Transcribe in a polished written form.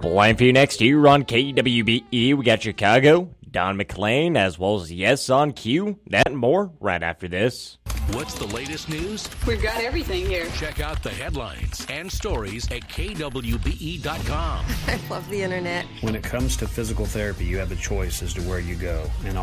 Playing for you next year on KWBE, we got Chicago, Don McClain, as well as Yes on Q. That and more right after this. What's the latest news? We've got everything here. Check out the headlines and stories at kwbe.com. I love the internet. When it comes to physical therapy, you have the choice as to where you go. And